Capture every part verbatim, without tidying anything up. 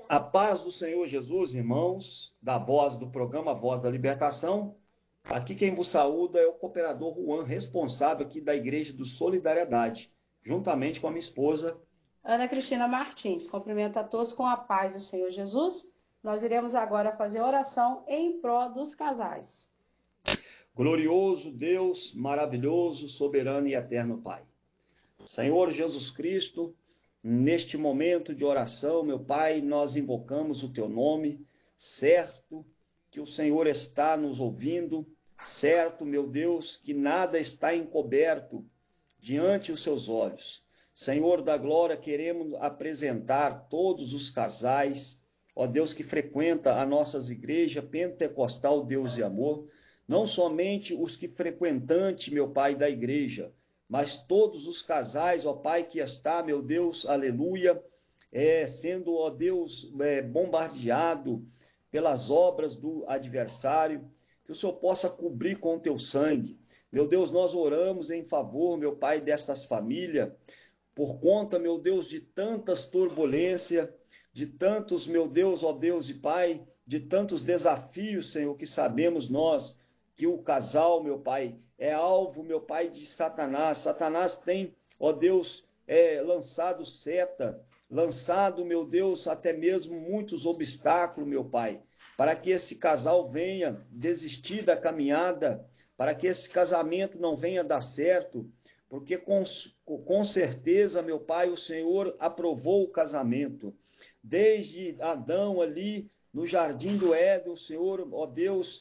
A paz do Senhor Jesus, irmãos, da voz do programa Voz da Libertação. Aqui quem vos saúda é o cooperador Juan, responsável aqui da Igreja do Solidariedade, juntamente com a minha esposa. Ana Cristina Martins, cumprimento a todos com a paz do Senhor Jesus. Nós iremos agora fazer oração em prol dos casais. Glorioso Deus, maravilhoso, soberano e eterno Pai. Senhor Jesus Cristo, neste momento de oração, meu Pai, nós invocamos o Teu nome, certo que o Senhor está nos ouvindo, certo, meu Deus, que nada está encoberto diante dos Seus olhos. Senhor da glória, queremos apresentar todos os casais, ó Deus, que frequenta a nossas igrejas pentecostal Deus e Amor, não somente os que frequentantes, meu Pai, da igreja, mas todos os casais, ó Pai, que está, meu Deus, aleluia, é, sendo, ó Deus, é, bombardeado pelas obras do adversário, que o Senhor possa cobrir com o teu sangue. Meu Deus, nós oramos em favor, meu Pai, dessas famílias, por conta, meu Deus, de tantas turbulências, de tantos, meu Deus, ó Deus e Pai, de tantos desafios, Senhor, que sabemos nós, que o casal, meu Pai, é alvo, meu Pai, de Satanás. Satanás tem, ó Deus, é, lançado seta, lançado, meu Deus, até mesmo muitos obstáculos, meu Pai, para que esse casal venha desistir da caminhada, para que esse casamento não venha dar certo, porque com, com certeza, meu Pai, o Senhor aprovou o casamento. Desde Adão ali, no jardim do Éden, o Senhor, ó Deus,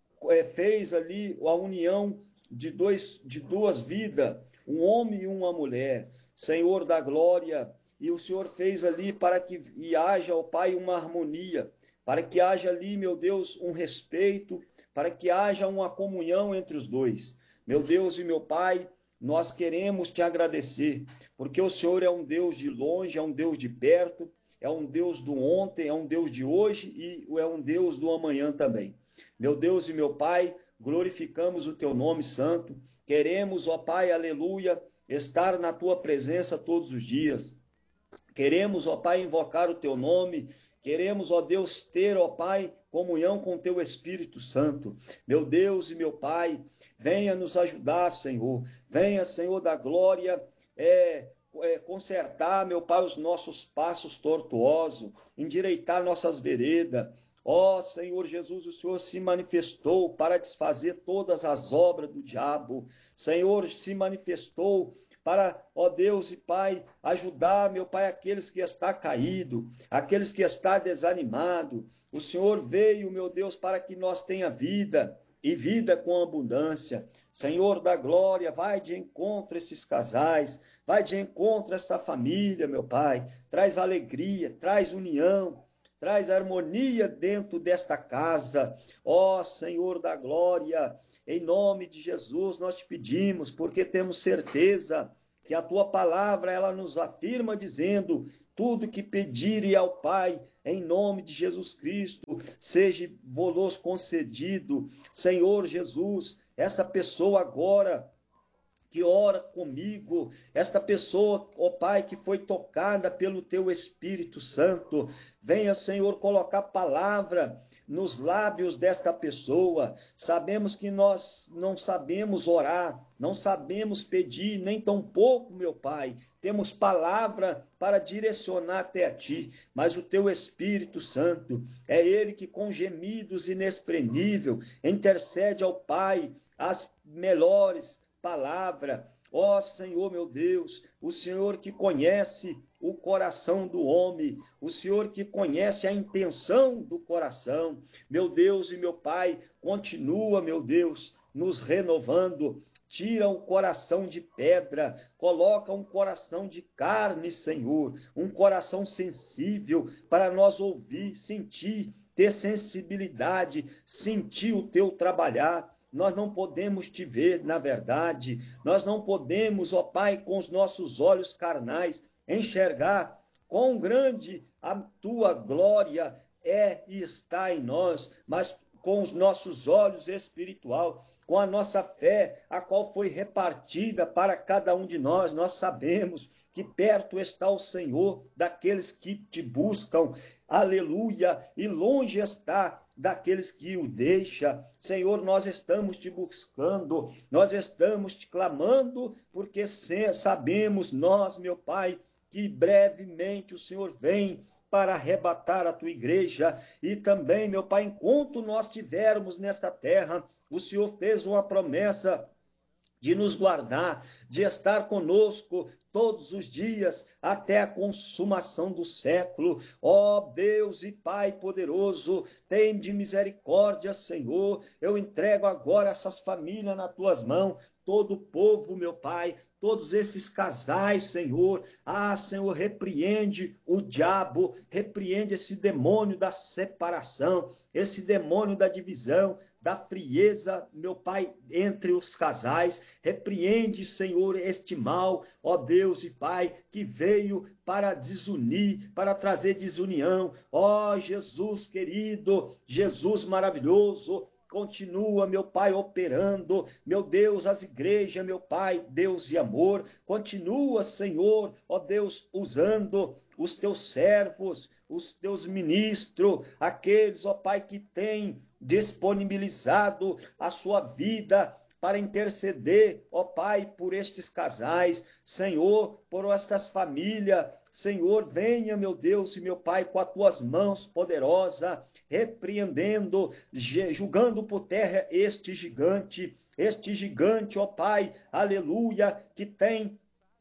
fez ali a união de, dois, de duas vidas, um homem e uma mulher, Senhor da glória, e o Senhor fez ali para que e haja, ó Pai, uma harmonia, para que haja ali, meu Deus, um respeito, para que haja uma comunhão entre os dois. Meu Deus e meu Pai, nós queremos te agradecer, porque o Senhor é um Deus de longe, é um Deus de perto, é um Deus do ontem, é um Deus de hoje e é um Deus do amanhã também. Meu Deus e meu Pai, glorificamos o teu nome santo. Queremos, ó Pai, aleluia, estar na tua presença todos os dias. Queremos, ó Pai, invocar o teu nome. Queremos, ó Deus, ter, ó Pai, comunhão com o teu Espírito Santo. Meu Deus e meu Pai, venha nos ajudar, Senhor. Venha, Senhor da glória, é, é, consertar, meu Pai, os nossos passos tortuosos, endireitar nossas veredas. Ó Senhor Jesus, o Senhor se manifestou para desfazer todas as obras do diabo. Senhor, se manifestou para, ó Deus e Pai, ajudar, meu Pai, aqueles que está caído, aqueles que está desanimado. O Senhor veio, meu Deus, para que nós tenha vida e vida com abundância. Senhor da glória, vai de encontro a esses casais, vai de encontro a esta família, meu Pai. Traz alegria, traz união, traz harmonia dentro desta casa. Ó Senhor da glória, em nome de Jesus nós te pedimos, porque temos certeza que a tua palavra ela nos afirma dizendo: tudo que pedirem ao Pai, em nome de Jesus Cristo, seja vos concedido. Senhor Jesus, essa pessoa agora que ora comigo, esta pessoa, ó Pai, que foi tocada pelo teu Espírito Santo, venha, Senhor, colocar palavra nos lábios desta pessoa. Sabemos que nós não sabemos orar, não sabemos pedir, nem tampouco, meu Pai, temos palavra para direcionar até a Ti, mas o Teu Espírito Santo, é Ele que com gemidos inexprimível intercede ao Pai as melhores palavras. Ó Senhor, meu Deus, o Senhor que conhece o coração do homem, o Senhor que conhece a intenção do coração, meu Deus e meu Pai, continua, meu Deus, nos renovando. Tira o coração de pedra, coloca um coração de carne, Senhor, um coração sensível para nós ouvir, sentir, ter sensibilidade, sentir o teu trabalhar. Nós não podemos te ver, na verdade, nós não podemos, ó Pai, com os nossos olhos carnais, enxergar quão grande a tua glória é e está em nós, mas com os nossos olhos espirituais, com a nossa fé, a qual foi repartida para cada um de nós, nós sabemos que perto está o Senhor daqueles que te buscam, aleluia, e longe está daqueles que o deixam. Senhor, nós estamos te buscando, nós estamos te clamando, porque sabemos nós, meu Pai, que brevemente o Senhor vem para arrebatar a tua igreja. E também, meu Pai, enquanto nós estivermos nesta terra, o Senhor fez uma promessa de nos guardar, de estar conosco todos os dias, até a consumação do século. Ó Deus e Pai poderoso, tem de misericórdia, Senhor. Eu entrego agora essas famílias nas tuas mãos, todo o povo, meu Pai, todos esses casais, Senhor. Ah, Senhor, repreende o diabo, repreende esse demônio da separação, esse demônio da divisão, da frieza, meu Pai, entre os casais. Repreende, Senhor, este mal, ó Deus e Pai, que veio para desunir, para trazer desunião. Ó Jesus querido, Jesus maravilhoso, continua, meu Pai, operando, meu Deus, as igrejas, meu Pai, Deus e amor, continua, Senhor, ó Deus, usando os teus servos, os teus ministros, aqueles, ó Pai, que têm disponibilizado a sua vida para interceder, ó Pai, por estes casais, Senhor, por estas famílias. Senhor, venha, meu Deus e meu Pai, com as tuas mãos poderosas, repreendendo, julgando por terra este gigante, este gigante, ó Pai, aleluia, que tem,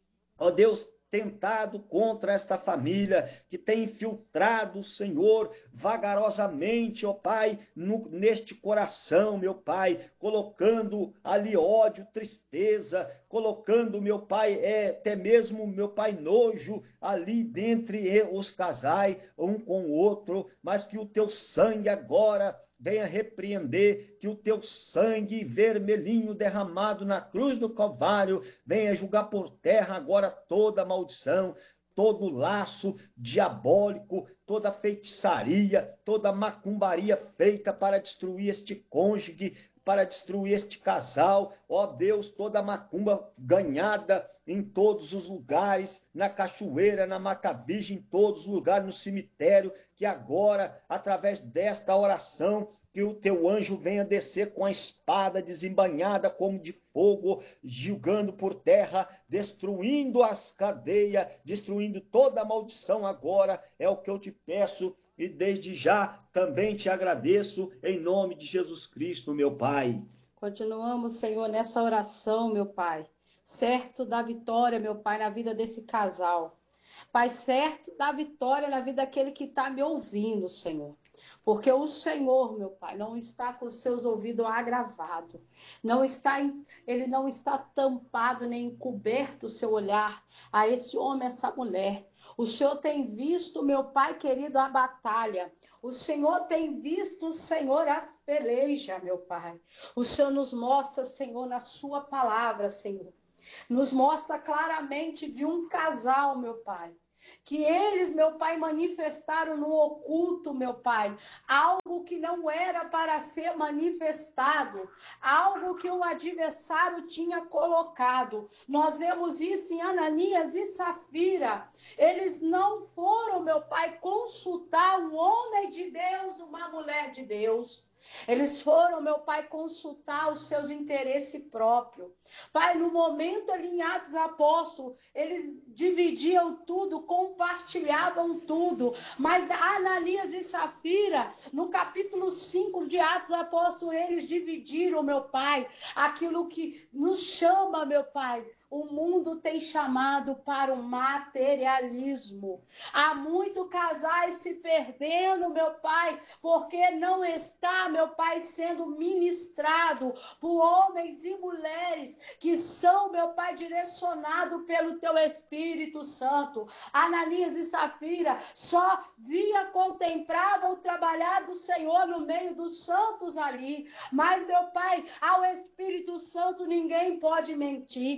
ó Deus, tentado contra esta família, que tem infiltrado, Senhor, vagarosamente, ó Pai, no, neste coração, meu Pai, colocando ali ódio, tristeza, colocando, meu Pai, é, até mesmo, meu Pai, nojo ali dentre os casais, um com o outro, mas que o teu sangue agora venha repreender, que o teu sangue vermelhinho derramado na cruz do Calvário venha julgar por terra agora toda maldição, todo laço diabólico, toda feitiçaria, toda macumbaria feita para destruir este cônjuge, para destruir este casal. Ó Deus, toda macumba ganhada em todos os lugares, na cachoeira, na Macabija, em todos os lugares, no cemitério, que agora, através desta oração, que o teu anjo venha descer com a espada desembanhada como de fogo, julgando por terra, destruindo as cadeias, destruindo toda a maldição agora, é o que eu te peço, e desde já também te agradeço, em nome de Jesus Cristo, meu Pai. Continuamos, Senhor, nessa oração, meu Pai, certo da vitória, meu Pai, na vida desse casal. Pai, certo da vitória na vida daquele que está me ouvindo, Senhor. Porque o Senhor, meu Pai, não está com os seus ouvidos agravados. Não está, ele não está tampado nem encoberto o seu olhar a esse homem, essa mulher. O Senhor tem visto, meu Pai querido, a batalha. O Senhor tem visto, Senhor, as pelejas, meu Pai. O Senhor nos mostra, Senhor, na sua palavra, Senhor. Nos mostra claramente de um casal, meu Pai, que eles, meu Pai, manifestaram no oculto, meu Pai, algo que não era para ser manifestado, algo que o adversário tinha colocado. Nós vemos isso em Ananias e Safira. Eles não foram, meu Pai, consultar um homem de Deus, uma mulher de Deus. Eles foram, meu Pai, consultar os seus interesses próprios. Pai, no momento ali em Atos Apóstolos, eles dividiam tudo, compartilhavam tudo. Mas Ananias e Safira, no capítulo cinco de Atos Apóstolos, eles dividiram, meu Pai, aquilo que nos chama, meu Pai. O mundo tem chamado para o materialismo. Há muitos casais se perdendo, meu Pai, porque não está, meu Pai, sendo ministrado por homens e mulheres que são, meu Pai, direcionados pelo Teu Espírito Santo. Ananias e Safira só via, contemplava o trabalhar do Senhor no meio dos santos ali. Mas, meu Pai, ao Espírito Santo ninguém pode mentir. Ele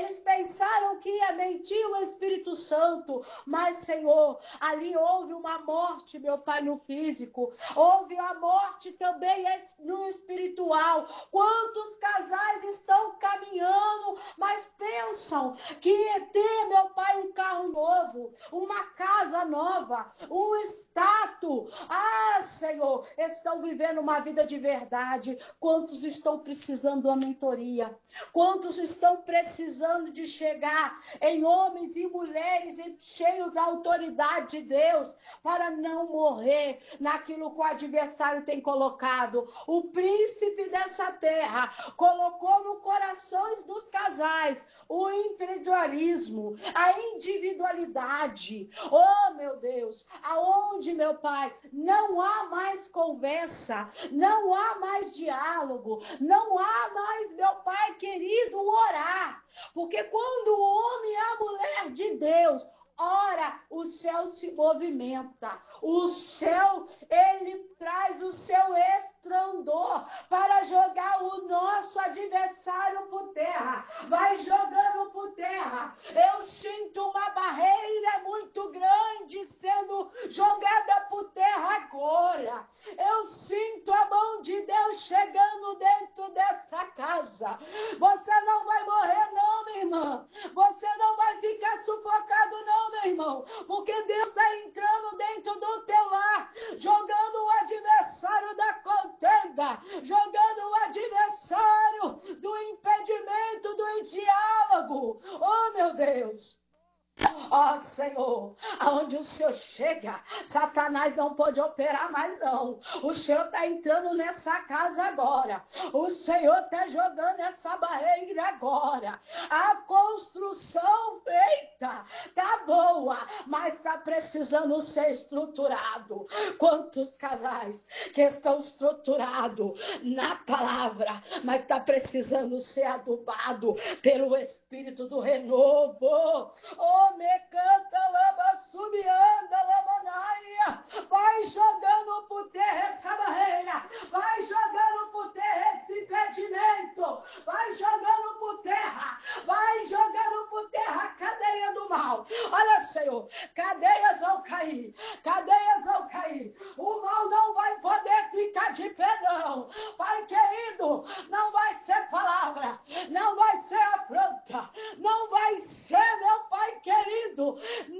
Eles pensaram que ia mentir o Espírito Santo, mas, Senhor, ali houve uma morte, meu Pai, no físico. Houve a morte também no espiritual. Quantos casais estão caminhando, mas pensam que ia ter, meu Pai, um carro novo, uma casa nova, um status. Ah, Senhor, estão vivendo uma vida de verdade. Quantos estão precisando de uma mentoria? Quantos estão precisando de chegar em homens e mulheres cheios da autoridade de Deus para não morrer naquilo que o adversário tem colocado? O príncipe dessa terra colocou no corações dos casais o individualismo, a individualidade. Oh, meu Deus, aonde, meu Pai, não há mais conversa, não há mais diálogo, não há mais, meu Pai querido, orar. Porque quando o homem e a mulher de Deus ora, o céu se movimenta. O céu, ele traz o seu estrondor para jogar o nosso adversário por terra. Vai jogando por terra. Eu sinto uma barreira muito grande sendo jogada por terra agora. Eu sinto a mão de Deus chegando dentro dessa casa. Você não vai morrer não, minha irmã. Você não vai ficar sufocado não, meu irmão, porque Deus está entrando dentro do teu lar, jogando o adversário da contenda, jogando o adversário do impedimento, do diálogo. Oh, meu Deus! Ó, oh, Senhor, aonde o Senhor chega, Satanás não pode operar mais não. O Senhor está entrando nessa casa agora. O Senhor está jogando essa barreira agora. A construção feita tá boa, mas está precisando ser estruturado. Quantos casais que estão estruturados na palavra, mas está precisando ser adubado pelo Espírito do renovo. Oh, me canta, lama, subianda, lamanaia. Vai jogando por terra essa barreira. Vai jogando por terra esse impedimento. Vai jogando por terra. Vai jogando por terra a cadeia do mal. Olha, Senhor, cadeias vão cair. Cadeias vão cair. O mal não vai poder ficar de pé, não. Pai querido, não vai ser palavra. Não vai ser afronta. Não vai ser, meu Pai querido,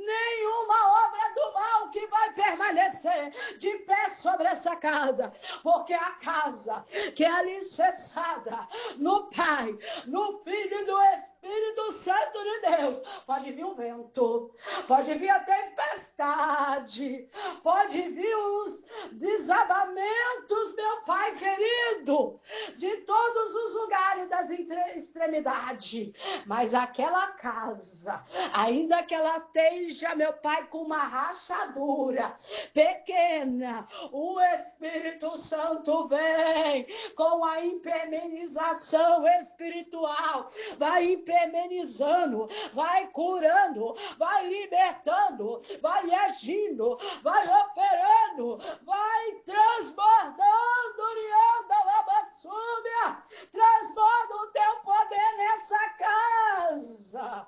nenhuma obra do mal que vai permanecer de pé sobre essa casa, porque a casa que é alicerçada no Pai, no Filho e no Espírito Santo de Deus, pode vir o vento, pode vir a tempestade, pode vir os desabamentos, meu Pai querido, de todos os lugares das extremidades, mas aquela casa, ainda que ela esteja, meu Pai, com uma rachadura pequena, o Espírito Santo vem com a impermenização espiritual, vai impermenizando, vai curando, vai libertando, vai agindo, vai operando, vai transbordando, Rianda Labassúbia, transborda o teu poder nessa casa.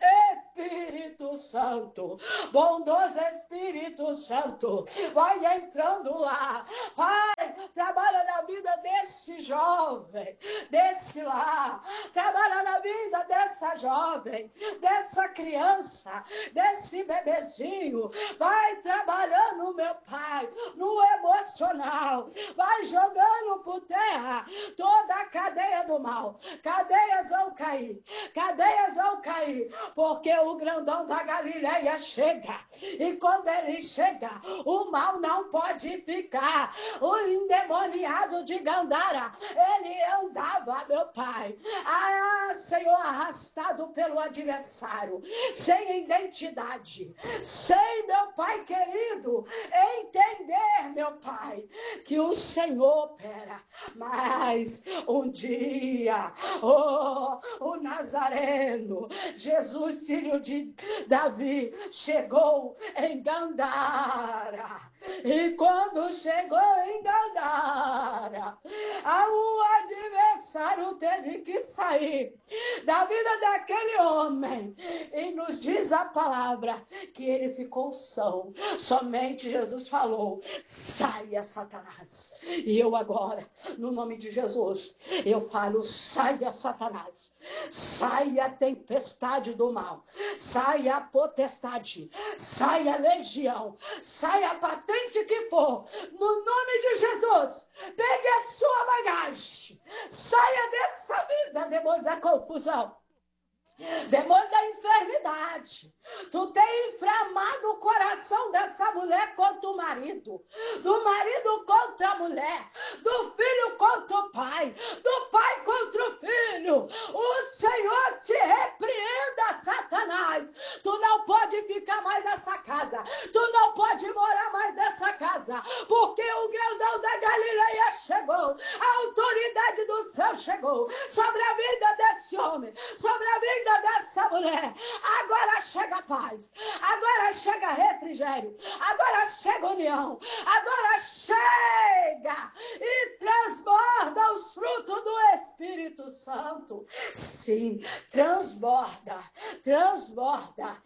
Espírito Santo, bondoso Espírito Santo, vai entrando lá. Pai, trabalha na vida desse jovem, desse lá, trabalha na vida dessa jovem, dessa criança, desse bebezinho, vai trabalhando, meu Pai, no emocional, vai jogando por terra toda a cadeia do mal. Cadeias vão cair, cadeias vão cair, porque o grandão da Galileia chega, e quando ele chega, o mal não pode ficar. O endemoniado de Gandara, ele andava, meu Pai, ah, Senhor, arrastado pelo adversário, sem identidade, sem, meu Pai querido, entender, meu Pai, que o Senhor opera. Mas um dia, oh, o Nazareno, Jesus, filho de Davi, chegou em Gandara. E quando chegou em Gadara, o adversário teve que sair da vida daquele homem. E nos diz a palavra que ele ficou são. Somente Jesus falou: saia, Satanás. E eu agora, no nome de Jesus, eu falo: saia, Satanás. Saia a tempestade do mal. Saia a potestade. Saia a legião. Saia a patente que for. No nome de Jesus, pegue a sua bagagem. Saia dessa vida, demônio da confusão. Demônio da enfermidade. Tu tem inflamado o coração dessa mulher contra o marido, do marido contra a mulher, do filho contra o pai, do pai contra o filho. O Senhor te repreenda, Satanás. Tu não pode ficar mais nessa casa, tu não pode morar mais nessa casa, porque o grandão da Galileia chegou, a autoridade do céu chegou sobre a vida desse homem, sobre a vida dessa mulher. Agora chega paz, agora chega refrigério, agora chega união, agora chega e transborda os frutos do Espírito Santo. Sim, transborda, transborda.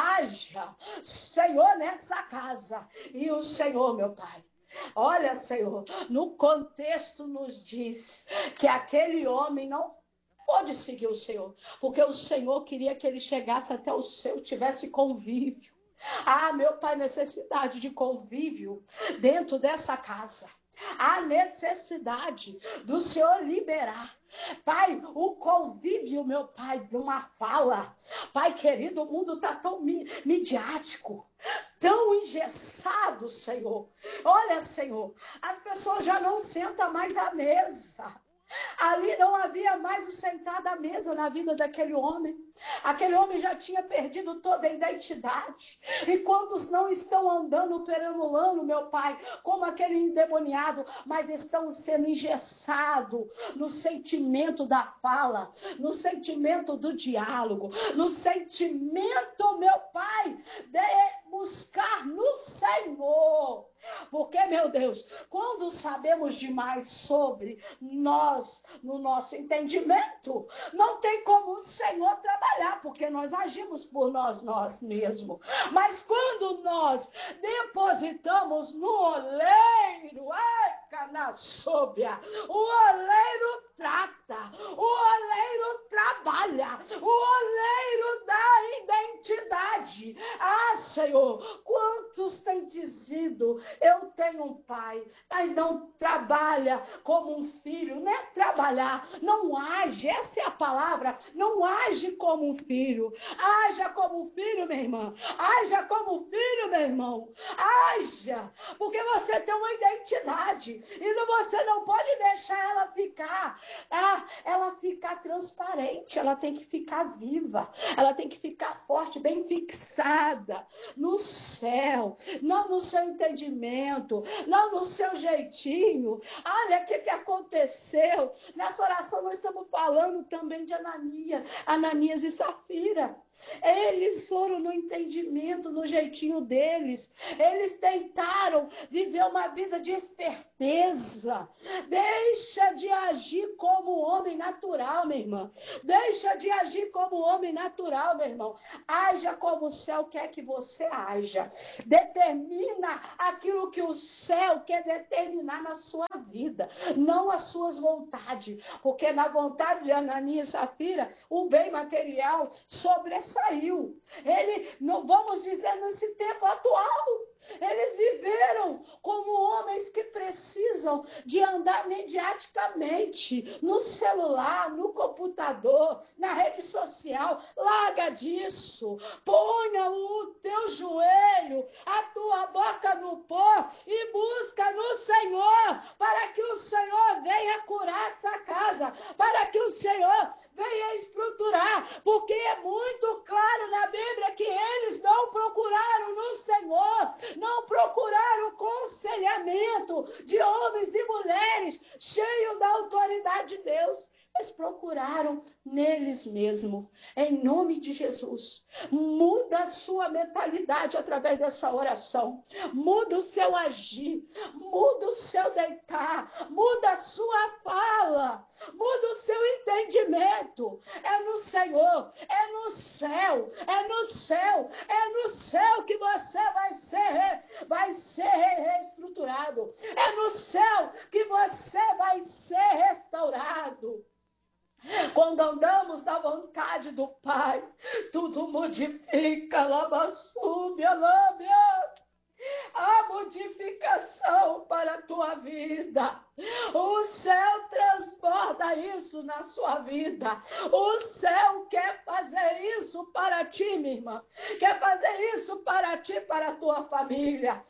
Haja, Senhor, nessa casa. E o Senhor, meu Pai, olha, Senhor, no contexto nos diz que aquele homem não pode seguir o Senhor, porque o Senhor queria que ele chegasse até o seu, tivesse convívio. Ah, meu Pai, necessidade de convívio dentro dessa casa. A necessidade do Senhor liberar. Pai, o convívio, meu Pai, de uma fala. Pai querido, o mundo está tão midiático, tão engessado, Senhor. Olha, Senhor, as pessoas já não sentam mais à mesa. Ali não havia mais o sentado à mesa na vida daquele homem. Aquele homem já tinha perdido toda a identidade. E quantos não estão andando perambulando, meu Pai, como aquele endemoniado, mas estão sendo engessados no sentimento da fala, no sentimento do diálogo, no sentimento, meu Pai, de buscar no Senhor. Porque, meu Deus, quando sabemos demais sobre nós, no nosso entendimento, não tem como o Senhor trabalhar, porque nós agimos por nós, nós mesmos. Mas quando nós depositamos no oleiro, ai, canasóbia, o oleiro trata, o oleiro trabalha, o oleiro dá identidade. Ah, Senhor, quantos têm dizido: eu tenho um pai, mas não trabalha como um filho, não é trabalhar, não age, essa é a palavra, não age como um filho. Haja como um filho, minha irmã, haja como um filho, meu irmão, haja, porque você tem uma identidade, e você não pode deixar ela ficar, ah, ela ficar transparente, ela tem que ficar viva, ela tem que ficar forte, bem fixada no céu, não no seu entendimento, não no seu jeitinho. Olha o que, que aconteceu. Nessa oração nós estamos falando também de Ananias, Ananias e Safira. Eles foram no entendimento, no jeitinho deles. Eles tentaram viver uma vida de esperteza. Deixa de agir como homem natural, minha irmã. Deixa de agir como homem natural, meu irmão. Haja como o céu quer que você haja. Determina aquilo que o céu quer determinar na sua vida, não as suas vontades. Porque na vontade de Ananias e Safira, o bem material sobressaiu. Ele, não vamos dizer nesse tempo atual, eles viveram como homens que precisam de andar mediaticamente no celular, no computador, na rede social. Larga disso. Ponha o teu joelho, a tua boca no pó e busca no Senhor, para que o Senhor venha curar essa casa, para que o Senhor venha estruturar, porque é muito claro na Bíblia que eles não procuraram no Senhor, não procuraram o conselhamento de homens e mulheres cheios da autoridade de Deus. Eles procuraram neles mesmos. Em nome de Jesus, muda a sua mentalidade através dessa oração. Muda o seu agir, muda o seu deitar, muda a sua fala, muda o seu entendimento. É no Senhor, é no céu, é no céu, é no céu que você vai ser, vai ser reestruturado. É no céu que você vai ser restaurado. Quando andamos na vontade do Pai, tudo modifica, labassúbia, lábias. A modificação para a tua vida. O céu transborda isso na sua vida. O céu quer fazer isso para ti, minha irmã. Quer fazer isso para ti, para a tua família.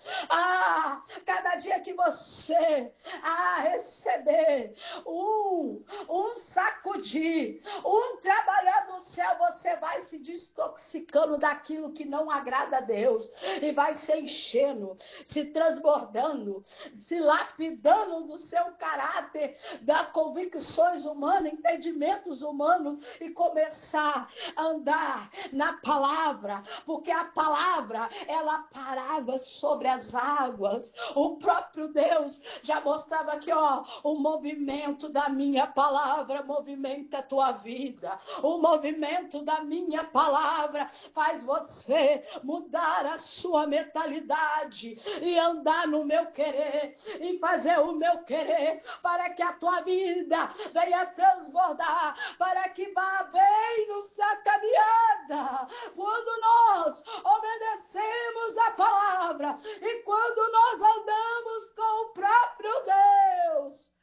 Ah, cada dia que você ah, receber um, um sacudir, um trabalhar do céu, você vai se desintoxicando daquilo que não agrada a Deus e vai se enchendo, se transbordando, se lapidando do seu caráter, das convicções humanas, entendimentos humanos e começar a andar na palavra, porque a palavra, ela parava sobre as águas. O próprio Deus já mostrava aqui, ó, o movimento da minha palavra movimenta a tua vida. O movimento da minha palavra faz você mudar a sua mentalidade e andar no meu querer e fazer o meu querer, para que a tua vida venha transbordar, para que vá bem no sua caminhada. Quando nós obedecemos a palavra e quando nós andamos com o próprio Deus,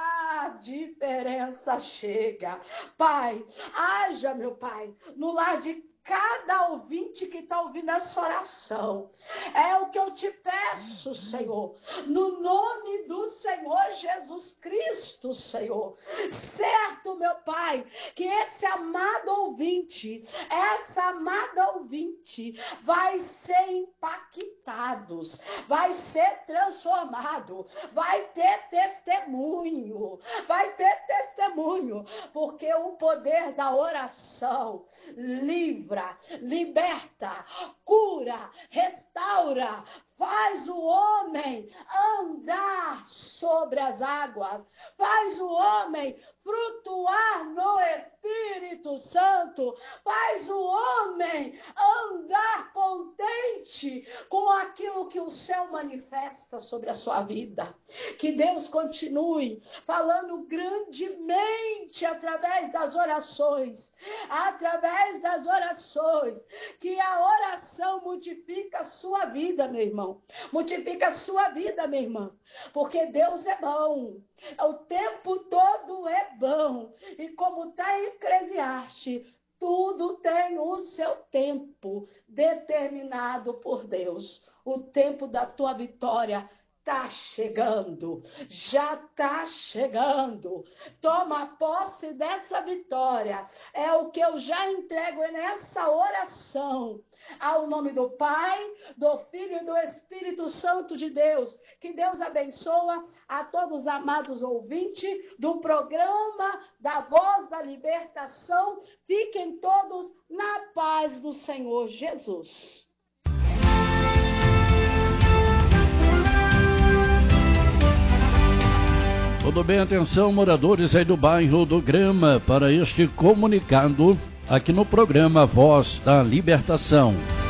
a diferença chega. Pai, haja, meu Pai, no lar de cada ouvinte que está ouvindo essa oração. É o que eu te peço, Senhor, no nome do Senhor Jesus Cristo, Senhor. Certo, meu Pai, que esse amado ouvinte, essa amada ouvinte vai ser impactados, vai ser transformado, vai ter testemunho, vai ter testemunho, porque o poder da oração livra, liberta, cura, restaura, faz o homem andar sobre as águas, faz o homem flutuar no Espírito Santo, faz o homem andar contente com aquilo que o céu manifesta sobre a sua vida. Que Deus continue falando grandemente através das orações, através das orações, que a oração multiplica a sua vida, meu irmão, multiplica a sua vida, minha irmã, porque Deus é bom. O tempo todo é bom. E como está em Eclesiastes, tudo tem o seu tempo determinado por Deus. O tempo da tua vitória está chegando, já está chegando. Toma posse dessa vitória. É o que eu já entrego nessa oração. Ao nome do Pai, do Filho e do Espírito Santo de Deus. Que Deus abençoa a todos os amados ouvintes do programa da Voz da Libertação. Fiquem todos na paz do Senhor Jesus. Tudo bem, atenção, moradores aí do bairro do Grama, para este comunicado aqui no programa Voz da Libertação.